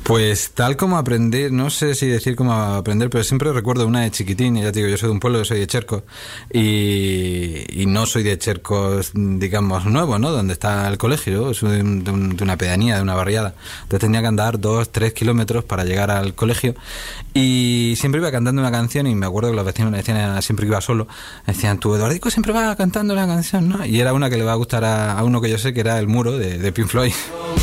Pues tal como aprender, no sé si decir cómo aprender, pero siempre recuerdo una de chiquitín, y ya te digo, yo soy de un pueblo, yo soy de Cherco, y no soy de Chercos, digamos, nuevo, ¿no? Donde está el colegio, soy de una pedanía, de una barriada. Entonces tenía que andar 2-3 kilómetros para llegar al colegio, y siempre iba cantando una canción, y me acuerdo que los vecinos me decían, siempre que iba solo, me decían, tu Eduardico siempre va cantando la canción, ¿no? Y era una que le va a gustar a uno que yo sé, que era El Muro, de Pink Floyd.